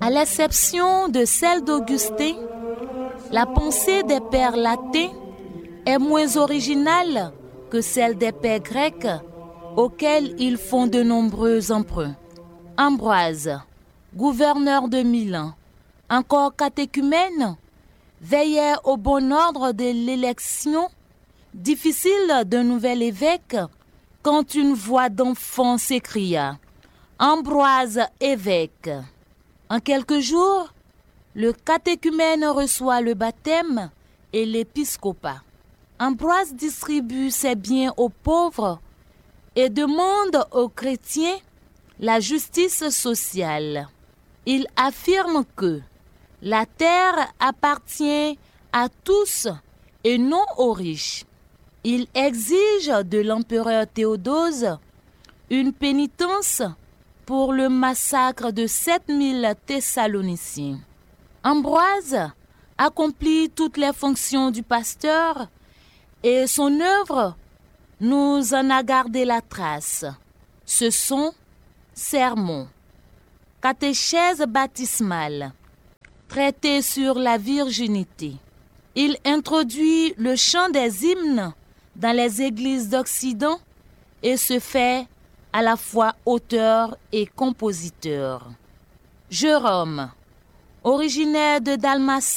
À l'exception de celle d'Augustin, la pensée des pères latins est moins originale que celle des pères grecs, auxquels ils font de nombreux emprunts. Ambroise, gouverneur de Milan, encore catéchumène, veillait au bon ordre de l'élection difficile d'un nouvel évêque quand une voix d'enfant s'écria « Ambroise évêque ». En quelques jours, le catéchumène reçoit le baptême et l'épiscopat. Ambroise distribue ses biens aux pauvres et demande aux chrétiens la justice sociale. Il affirme que la terre appartient à tous et non aux riches. Il exige de l'empereur Théodose une pénitence pour le massacre de 7000 Thessaloniciens. Ambroise accomplit toutes les fonctions du pasteur et son œuvre nous en a gardé la trace. Ce sont sermons, catéchèse baptismale, traités sur la virginité. Il introduit le chant des hymnes dans les églises d'Occident et se fait à la fois auteur et compositeur. Jérôme, originaire de Dalmatie,